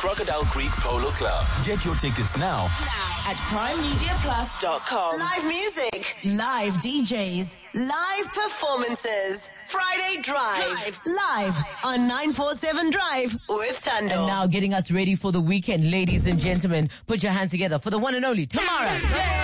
Crocodile Creek Polo Club. Get your tickets now at primemediaplus.com. Live music, live DJs, live performances. Friday Drive. Live on 947 Drive with Tando. And now getting us ready for the weekend, ladies and gentlemen, put your hands together for the one and only Tamara.